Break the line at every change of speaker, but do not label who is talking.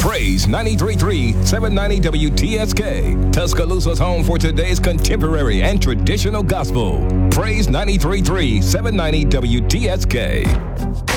Praise 93.3 790 WTSK, Tuscaloosa's home for today's contemporary and traditional gospel. Praise 93.3 790 WTSK.